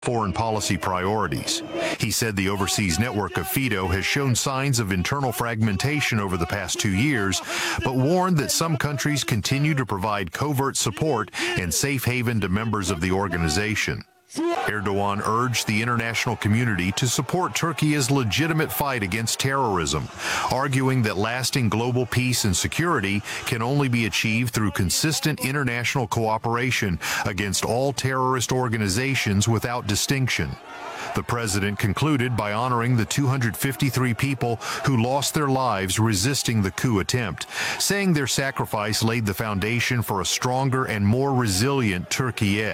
foreign policy priorities. He said the overseas network of FIDO has shown signs of internal fragmentation over the past 2 years, but warned that some countries continue to provide covert support and safe haven to members of the organization. Erdogan urged the international community to support Turkey's legitimate fight against terrorism, arguing that lasting global peace and security can only be achieved through consistent international cooperation against all terrorist organizations without distinction. The president concluded by honoring the 253 people who lost their lives resisting the coup attempt, saying their sacrifice laid the foundation for a stronger and more resilient Turkey.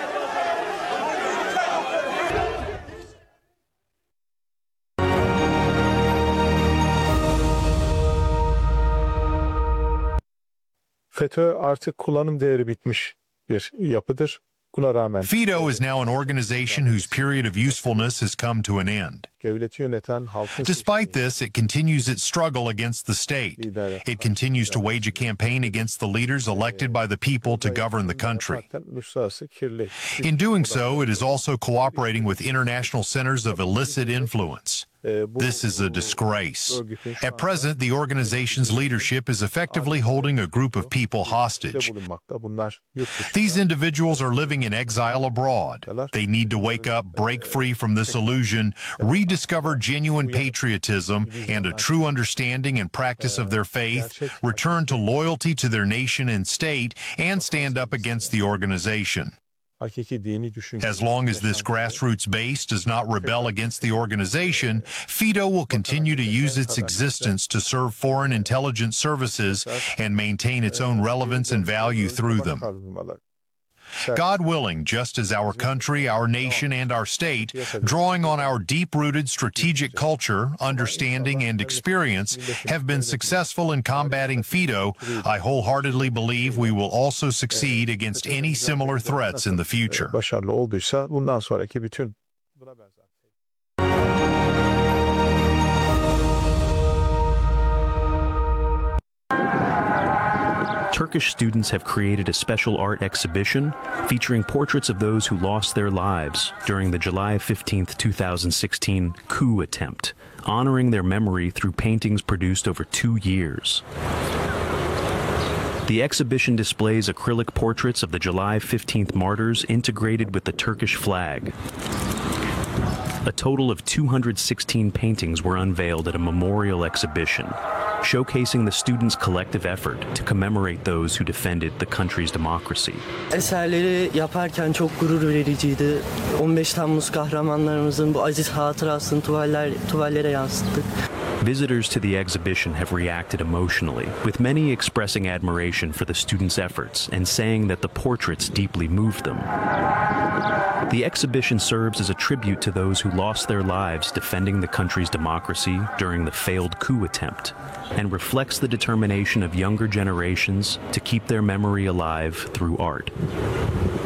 FETÖ artık kullanım değeri bitmiş bir yapıdır. Buna rağmen FIDO is now an organization whose period of usefulness has come to an end. devleti yöneten halkın Despite this, it continues its struggle against the state. It continues to wage a campaign against the leaders elected by the people to govern the country. uluslararası kirli. In doing so, it is also cooperating with international centers of illicit influence. This is a disgrace. At present, the organization's leadership is effectively holding a group of people hostage. bulunmakta. Bunlar yurt dışı. These individuals are living in exile abroad. They need to wake up, break free from this illusion, rediscover genuine patriotism and a true understanding and practice of their faith, return to loyalty to their nation and state, and stand up against the organization. Hakiki dini düşünce. As long as this grassroots base does not rebel against the organization, FIDO will continue to use its existence to serve foreign intelligence services and maintain its own relevance and value through them. God willing, just as our country, our nation, and our state, drawing on our deep-rooted strategic culture, understanding, and experience, have been successful in combating FIDO, I wholeheartedly believe we will also succeed against any similar threats in the future. Başarılı olduysa bundan sonraki bütün buna benzer. Turkish students have created a special art exhibition featuring portraits of those who lost their lives during the July 15, 2016 coup attempt, honoring their memory through paintings produced over 2 years. The exhibition displays acrylic portraits of the July 15th martyrs integrated with the Turkish flag. A total of 216 paintings were unveiled at a memorial exhibition, showcasing the students' collective effort to commemorate those who defended the country's democracy. Eserleri yaparken çok gurur vericiydi. 15 Temmuz kahramanlarımızın bu aziz hatırasını tuvallere yansıttık. Visitors to the exhibition have reacted emotionally, with many expressing admiration for the students' efforts and saying that the portraits deeply moved them. The exhibition serves as a tribute to those who lost their lives defending the country's democracy during the failed coup attempt, and reflects the determination of younger generations to keep their memory alive through art.